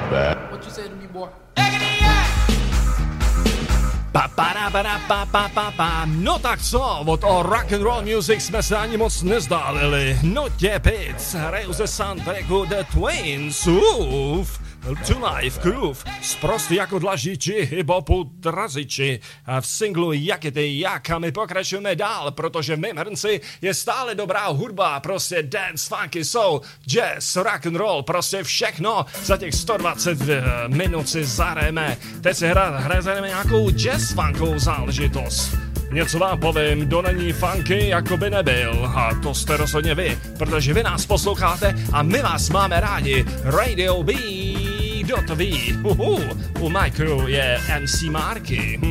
bad. What you say to me, boy? No tak co, od rock and roll music jsme se ani moc nezdálili. Notě Pits hrajou ze soundtracku The Twins. To Life Groove, sprostý jako dlažiči, hip-hopu draziči. A v singlu Jak je ty jak a my pokračujeme dál, protože v mém hrnci je stále dobrá hudba, prostě dance, funky, soul, jazz, rock and roll, prostě všechno. Za těch 120 minut si zahrajeme. Teď si hrajeme nějakou jazz funkovou záležitost. Něco vám povím, kdo není funky, jako by nebyl. A to jste rozhodně vy, protože vy nás posloucháte a my vás máme rádi. Radio B, kdo to ví? U Micro je MC Marky.